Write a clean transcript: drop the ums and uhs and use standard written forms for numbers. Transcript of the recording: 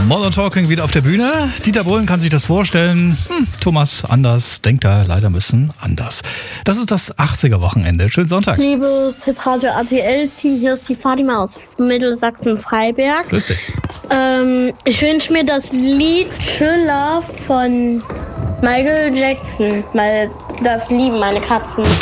Modern Talking wieder auf der Bühne. Dieter Bohlen kann sich das vorstellen. Thomas anders, denkt da leider ein bisschen anders. Das ist das 80er-Wochenende. Schönen Sonntag. Liebes Hitradio ATL-Team, hier ist die Fatima aus Mittelsachsen-Freiberg. Grüß dich. Ich wünsche mir das Lied Thriller von Michael Jackson, weil das lieben meine Katzen.